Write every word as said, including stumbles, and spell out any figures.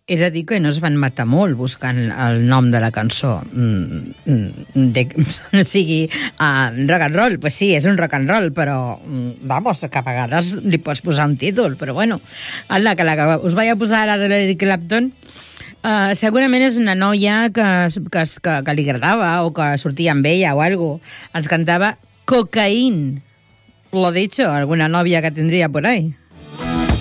He de dir que no es van matar molt buscant el nom de la cançó. Mm, de, o sigui, uh, rock and roll, pues sí, és un rock and roll, però, vamos, que a vegades li pots posar un títol, però bueno. La que, la que us vaig a posar ara de l'Eric Clapton, uh, segurament és una noia que, que, que, que li agradava o que sortia amb ella o alguna cosa. Ens cantava Cocaín. Lo dicho, alguna novia que tindria por ahí.